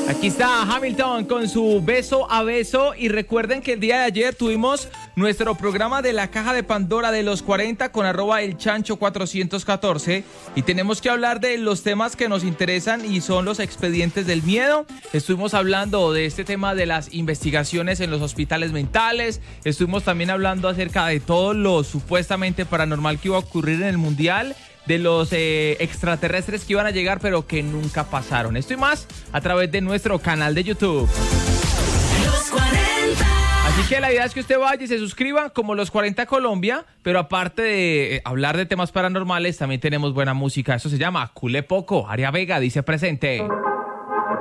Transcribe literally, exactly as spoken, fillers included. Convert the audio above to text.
Aquí está Hamilton con su beso a beso y recuerden que el día de ayer tuvimos nuestro programa de la caja de Pandora de los cuarenta con arroba el chancho cuatrocientos catorce y tenemos que hablar de los temas que nos interesan y son los expedientes del miedo. Estuvimos hablando de este tema de las investigaciones en los hospitales mentales, estuvimos también hablando acerca de todo lo supuestamente paranormal que iba a ocurrir en el mundial, de los eh, extraterrestres que iban a llegar pero que nunca pasaron. Esto y más a través de nuestro canal de YouTube. Los cuarenta. Así que la idea es que usted vaya y se suscriba como Los cuarenta Colombia, pero aparte de eh, hablar de temas paranormales, también tenemos buena música. Eso se llama Culé Poco. Aria Vega dice presente.